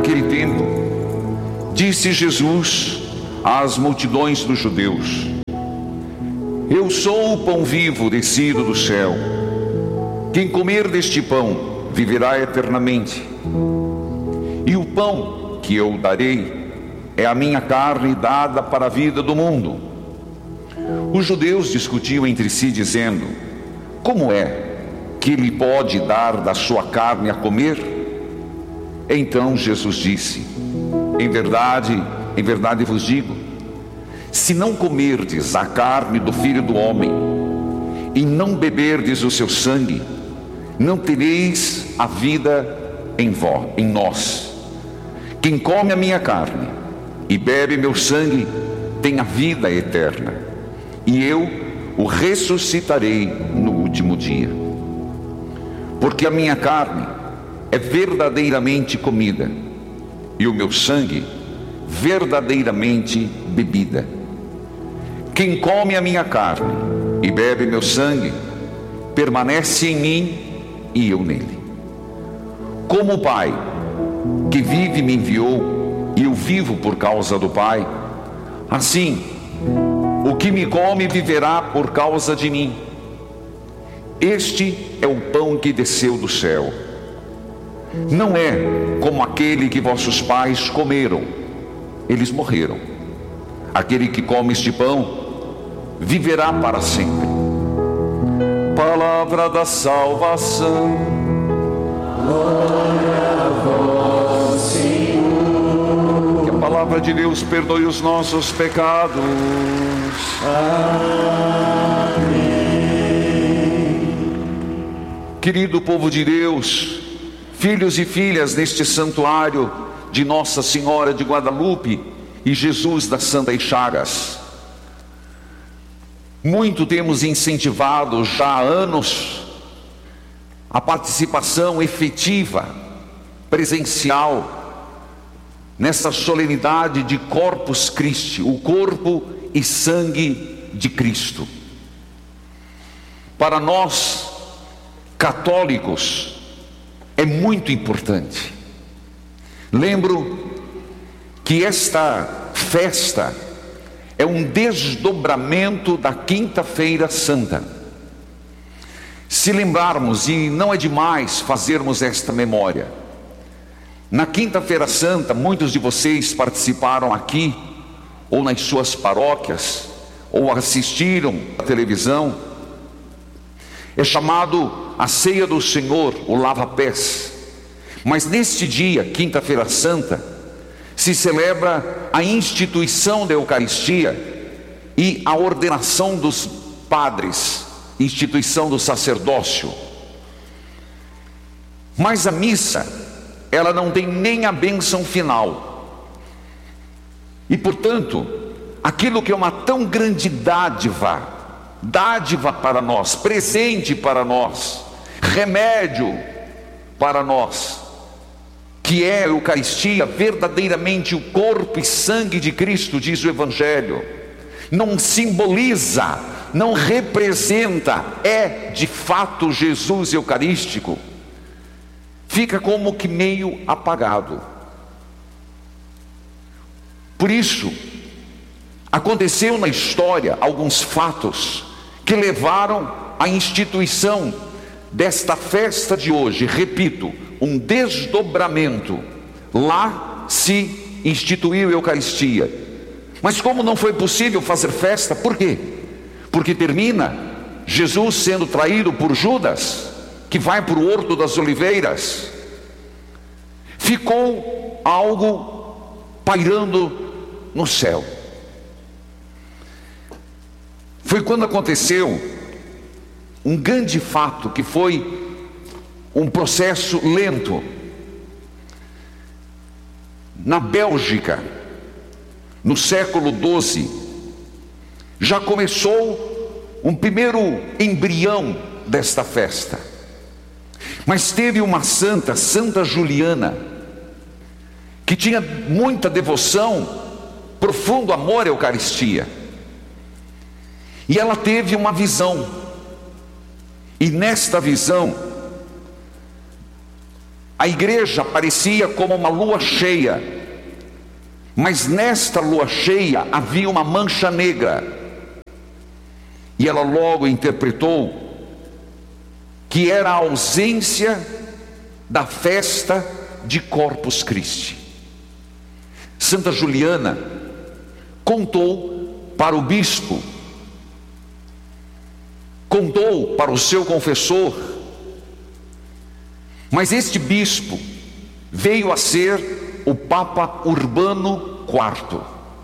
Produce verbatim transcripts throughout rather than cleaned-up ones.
Naquele tempo, disse Jesus às multidões dos judeus: Eu sou o pão vivo descido do céu. Quem comer deste pão viverá eternamente. E o pão que eu darei é a minha carne dada para a vida do mundo. Os judeus discutiam entre si, dizendo: Como é que ele pode dar da sua carne a comer? Então Jesus disse: Em verdade, em verdade vos digo, se não comerdes a carne do Filho do Homem e não beberdes o seu sangue, não tereis a vida em vós, em nós. Quem come a minha carne e bebe meu sangue tem a vida eterna, e eu o ressuscitarei no último dia. Porque a minha carne é verdadeiramente comida, e o meu sangue verdadeiramente bebida. Quem come a minha carne e bebe meu sangue permanece em mim e eu nele. Como o Pai que vive me enviou e eu vivo por causa do Pai, assim o que me come viverá por causa de mim. Este é o pão que desceu do céu. Não é como aquele que vossos pais comeram, eles morreram. Aquele que come este pão viverá para sempre. Palavra da salvação. Glória a vós, Senhor. Que a palavra de Deus perdoe os nossos pecados. Amém. Querido povo de Deus, filhos e filhas deste santuário de Nossa Senhora de Guadalupe e Jesus das Santas Chagas, muito temos incentivado já há anos a participação efetiva, presencial, nessa solenidade de Corpus Christi, o corpo e sangue de Cristo. Para nós, católicos, é muito importante. Lembro que esta festa é um desdobramento da Quinta-feira Santa. Se lembrarmos, e não é demais fazermos esta memória, na Quinta-feira Santa, muitos de vocês participaram aqui, ou nas suas paróquias, ou assistiram à televisão. É chamado a Ceia do Senhor, o lava-pés. Mas neste dia, Quinta-feira Santa, se celebra a instituição da Eucaristia e a ordenação dos padres, instituição do sacerdócio. Mas a missa, ela não tem nem a bênção final. E portanto, aquilo que é uma tão grande dádiva, dádiva para nós, presente para nós, remédio para nós, que é a Eucaristia, verdadeiramente o corpo e sangue de Cristo, diz o Evangelho, não simboliza, não representa, é de fato Jesus eucarístico, fica como que meio apagado. Por isso, aconteceu na história alguns fatos que levaram à instituição desta festa de hoje. Repito, um desdobramento. Lá se instituiu a Eucaristia. Mas como não foi possível fazer festa, por quê? Porque termina Jesus sendo traído por Judas, que vai para o Horto das Oliveiras. Ficou algo pairando no céu. Foi quando aconteceu um grande fato, que foi um processo lento. Na Bélgica, no século doze, já começou um primeiro embrião desta festa. Mas teve uma santa, Santa Juliana, que tinha muita devoção, profundo amor à Eucaristia. E ela teve uma visão. E nesta visão, A igreja parecia como uma lua cheia, mas nesta lua cheia havia uma mancha negra. E ela logo interpretou que era a ausência da festa de Corpus Christi. Santa Juliana contou para o bispo, contou para o seu confessor, mas este bispo veio a ser o Papa Urbano quarto.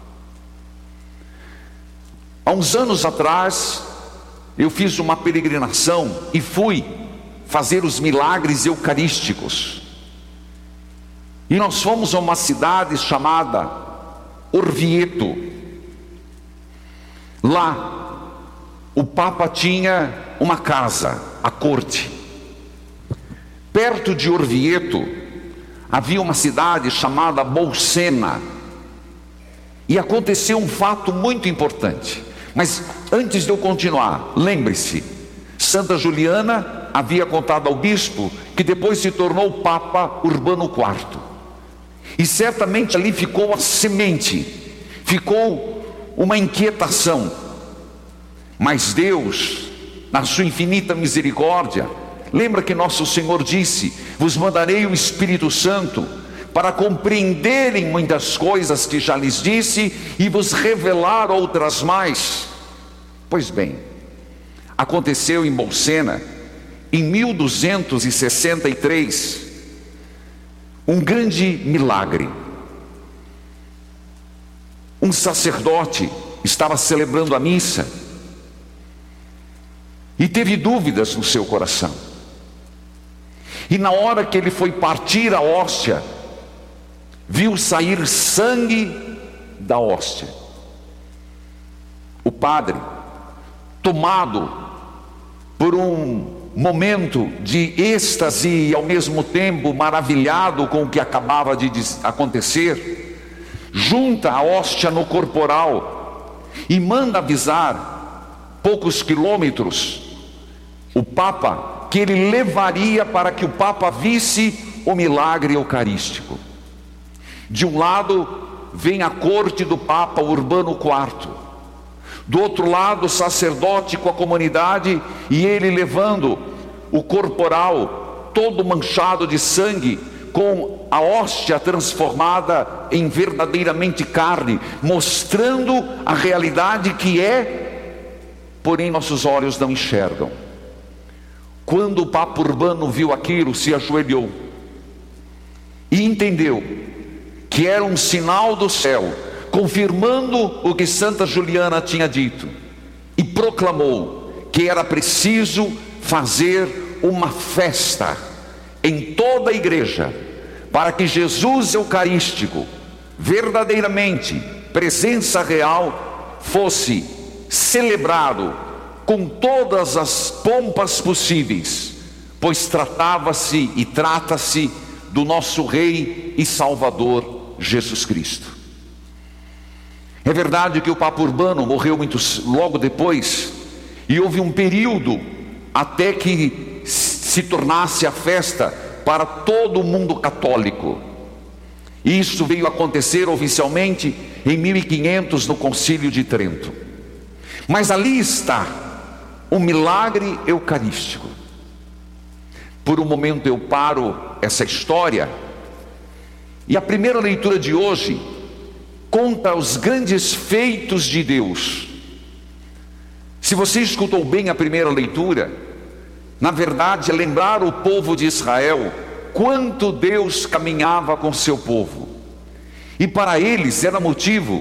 Há uns anos atrás, eu fiz uma peregrinação e fui fazer os milagres eucarísticos. E nós fomos a uma cidade chamada Orvieto. Lá, o Papa tinha uma casa, a corte. Perto de Orvieto, havia uma cidade chamada Bolsena. E aconteceu um fato muito importante. Mas antes de eu continuar, lembre-se, Santa Juliana havia contado ao bispo que depois se tornou Papa Urbano quarto. E certamente ali ficou a semente, ficou uma inquietação. Mas Deus, na sua infinita misericórdia, lembra que nosso Senhor disse: vos mandarei o Espírito Santo para compreenderem muitas coisas que já lhes disse e vos revelar outras mais. Pois bem, aconteceu em Bolsena, em mil duzentos e sessenta e três, um grande milagre. Um sacerdote estava celebrando a missa e teve dúvidas no seu coração. E na hora que ele foi partir a hóstia, viu sair sangue da hóstia. O padre, tomado por um momento de êxtase e ao mesmo tempo maravilhado com o que acabava de acontecer, junta a hóstia no corporal e manda avisar, poucos quilômetros, o Papa, que ele levaria para que o Papa visse o milagre eucarístico. De um lado vem a corte do Papa Urbano quarto, do outro lado o sacerdote com a comunidade, e ele levando o corporal todo manchado de sangue, com a hóstia transformada em verdadeiramente carne, mostrando a realidade que é, porém nossos olhos não enxergam. Quando o Papa Urbano viu aquilo, se ajoelhou e entendeu que era um sinal do céu, confirmando o que Santa Juliana tinha dito, e proclamou que era preciso fazer uma festa em toda a igreja, para que Jesus Eucarístico, verdadeiramente presença real, fosse celebrado com todas as pompas possíveis, pois tratava-se e trata-se do nosso Rei e Salvador Jesus Cristo. É verdade que o Papa Urbano morreu muito logo depois, e houve um período até que se tornasse a festa para todo o mundo católico. E isso veio acontecer oficialmente em mil e quinhentos no Concílio de Trento. Mas ali está o milagre eucarístico. Por um momento eu paro essa história, e a primeira leitura de hoje conta os grandes feitos de Deus. Se você escutou bem a primeira leitura, na verdade é lembrar o povo de Israel quanto Deus caminhava com seu povo, e para eles era motivo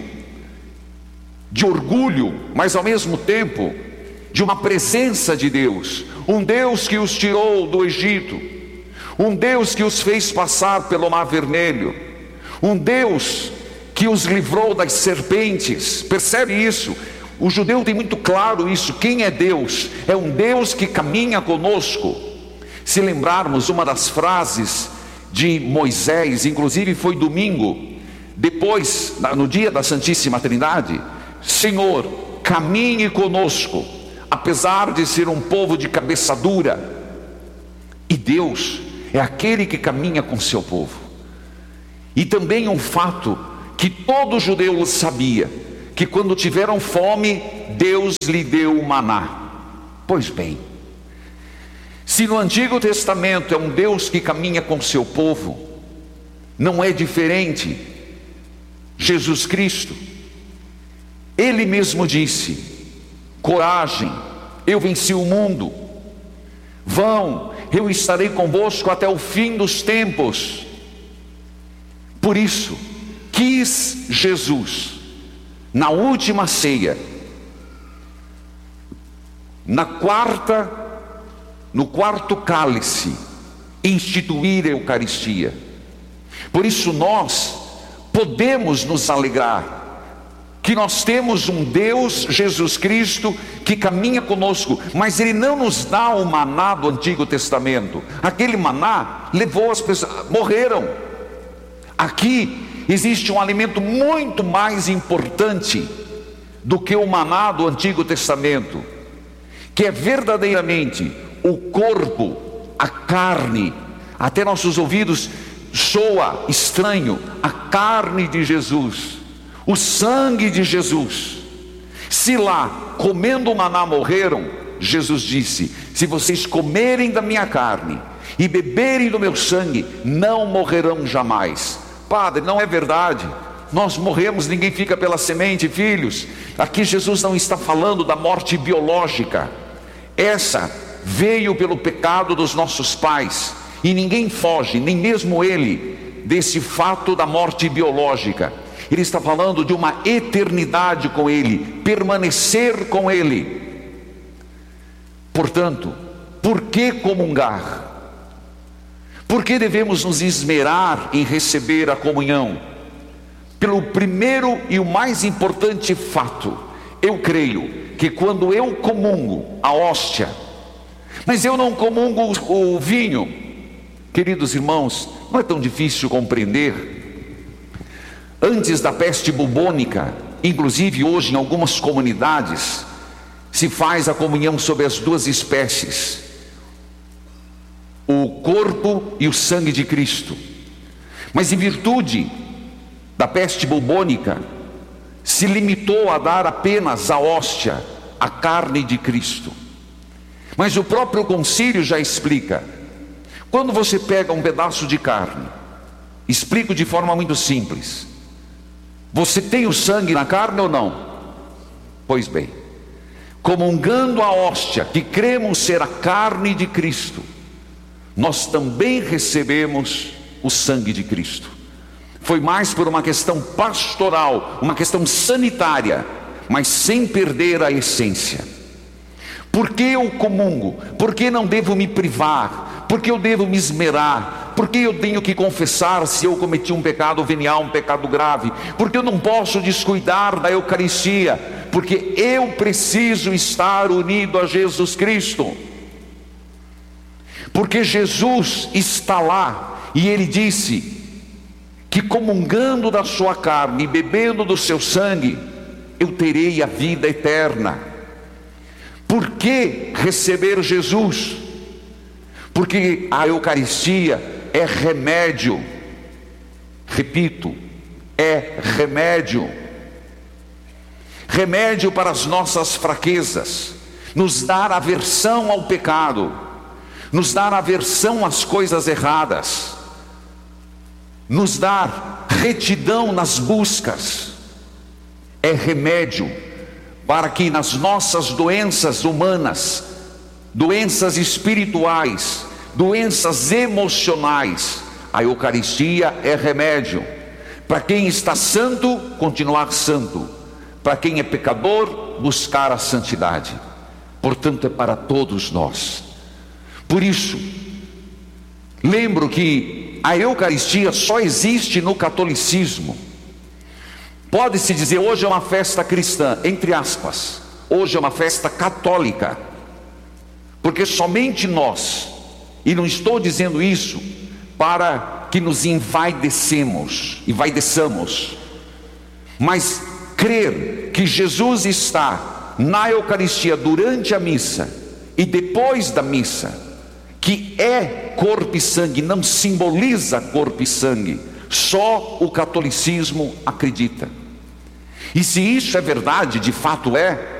de orgulho, mas ao mesmo tempo de uma presença de Deus, um Deus que os tirou do Egito, um Deus que os fez passar pelo Mar Vermelho, um Deus que os livrou das serpentes. Percebe isso? O judeu tem muito claro isso. Quem é Deus? É um Deus que caminha conosco. Se lembrarmos uma das frases de Moisés, inclusive foi domingo, depois, no dia da Santíssima Trindade: Senhor, caminhe conosco, apesar de ser um povo de cabeça dura. E Deus é aquele que caminha com seu povo. E também um fato que todo judeu sabia, que quando tiveram fome, Deus lhe deu o maná. Pois bem, se no Antigo Testamento é um Deus que caminha com seu povo, não é diferente Jesus Cristo. Ele mesmo disse: coragem, eu venci o mundo, vão, eu estarei convosco até o fim dos tempos. Por isso, quis Jesus, na última ceia, na quarta, no quarto cálice, instituir a Eucaristia. Por isso nós podemos nos alegrar que nós temos um Deus, Jesus Cristo, que caminha conosco, mas Ele não nos dá o maná do Antigo Testamento. Aquele maná levou as pessoas, morreram. Aqui existe um alimento muito mais importante do que o maná do Antigo Testamento, que é verdadeiramente o corpo, a carne. Até nossos ouvidos soa estranho, a carne de Jesus, o sangue de Jesus. Se lá, comendo o maná, morreram, Jesus disse: se vocês comerem da minha carne e beberem do meu sangue, não morrerão jamais. Padre, não é verdade, nós morremos, ninguém fica pela semente, filhos. Aqui Jesus não está falando da morte biológica. Essa veio pelo pecado dos nossos pais, e ninguém foge, nem mesmo ele, desse fato da morte biológica. Ele está falando de uma eternidade com Ele, permanecer com Ele. Portanto, por que comungar? Por que devemos nos esmerar em receber a comunhão? Pelo primeiro e o mais importante fato: eu creio que quando eu comungo a hóstia, mas eu não comungo o vinho, queridos irmãos, não é tão difícil compreender. Antes da peste bubônica, inclusive hoje em algumas comunidades, se faz a comunhão sobre as duas espécies, o corpo e o sangue de Cristo. Mas em virtude da peste bubônica, se limitou a dar apenas a hóstia, a carne de Cristo. Mas o próprio concílio já explica. Quando você pega um pedaço de carne, explico de forma muito simples: você tem o sangue na carne ou não? Pois bem, comungando a hóstia, que cremos ser a carne de Cristo, nós também recebemos o sangue de Cristo. Foi mais por uma questão pastoral, uma questão sanitária, mas sem perder a essência. Por que eu comungo? Por que não devo me privar? Por que eu devo me esmerar? Por que eu tenho que confessar se eu cometi um pecado venial, um pecado grave? Por que eu não posso descuidar da Eucaristia? Porque eu preciso estar unido a Jesus Cristo. Porque Jesus está lá e Ele disse que comungando da sua carne e bebendo do seu sangue, eu terei a vida eterna. Por que receber Jesus? Porque a Eucaristia é remédio. Repito, é remédio. Remédio para as nossas fraquezas, nos dar aversão ao pecado, nos dar aversão às coisas erradas, nos dar retidão nas buscas. É remédio para que nas nossas doenças humanas, doenças espirituais, doenças emocionais, a Eucaristia é remédio. Para quem está santo, continuar santo. Para quem é pecador, buscar a santidade. Portanto, é para todos nós. Por isso, lembro que a Eucaristia só existe no catolicismo. Pode-se dizer, hoje é uma festa cristã, entre aspas. Hoje é uma festa católica. Porque somente nós, e não estou dizendo isso para que nos envaidecemos, envaideçamos, mas crer que Jesus está na Eucaristia durante a missa e depois da missa, que é corpo e sangue, não simboliza corpo e sangue, só o catolicismo acredita. E se isso é verdade, de fato é,